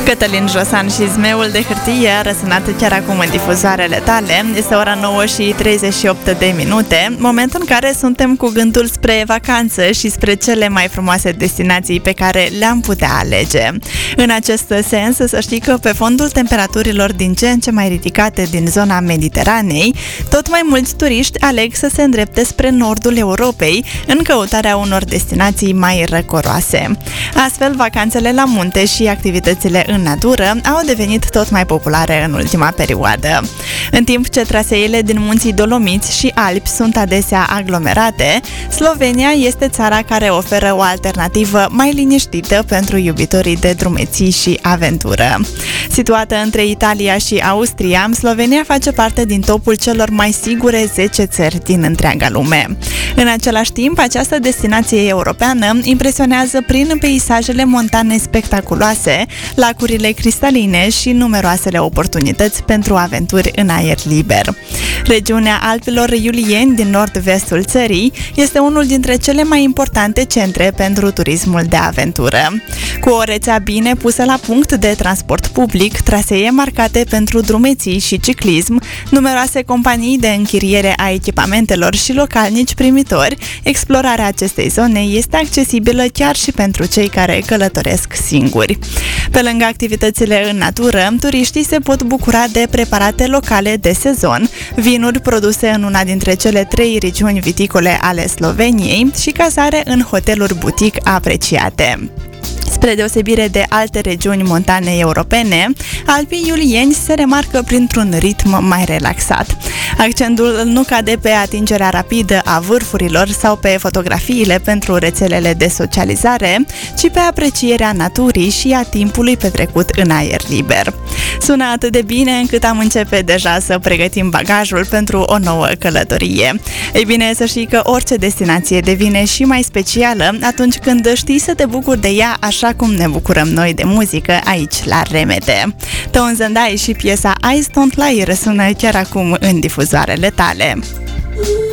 Cătălin Josan și Zmeul de hârtie a răsunat chiar acum în difuzoarele tale. Este ora 9 și 38 de minute, moment în care suntem cu gândul spre vacanță și spre cele mai frumoase destinații pe care le-am putea alege. În acest sens, să știi că pe fondul temperaturilor din ce în ce mai ridicate din zona Mediteranei, tot mai mulți turiști aleg să se îndrepte spre nordul Europei în căutarea unor destinații mai răcoroase. Astfel, vacanțele la munte și activitățile în natură au devenit tot mai populare în ultima perioadă. În timp ce traseele din munții Dolomiți și Alpi sunt adesea aglomerate, Slovenia este țara care oferă o alternativă mai liniștită pentru iubitorii de drumeții și aventură. Situată între Italia și Austria, Slovenia face parte din topul celor mai sigure 10 țări din întreaga lume. În același timp, această destinație europeană impresionează prin peisajele montane spectaculoase, lacurile cristaline și numeroasele oportunități pentru aventuri în aer liber. Regiunea Alpilor Iulieni din nord-vestul țării este unul dintre cele mai importante centre pentru turismul de aventură. Cu o rețea bine pusă la punct de transport public, trasee marcate pentru drumeții și ciclism, numeroase companii de închiriere a echipamentelor și localnici primitori, explorarea acestei zone este accesibilă chiar și pentru cei care călătoresc singuri. Pe lângă activitățile în natură, turiștii se pot bucura de preparate locale de sezon, vinuri produse în una dintre cele 3 regiuni viticole ale Sloveniei și cazare în hoteluri butic apreciate. Spre deosebire de alte regiuni montane europene, Alpii Iulieni se remarcă printr-un ritm mai relaxat. Accentul nu cade pe atingerea rapidă a vârfurilor sau pe fotografiile pentru rețelele de socializare, ci pe aprecierea naturii și a timpului petrecut în aer liber. Sună atât de bine încât am începe deja să pregătim bagajul pentru o nouă călătorie. Ei bine, să știi că orice destinație devine și mai specială atunci când știi să te bucuri de ea așa cum ne bucurăm noi de muzică aici la Remete. Tones and I și piesa Eyes Don't Lie răsună chiar acum în difuzoarele tale.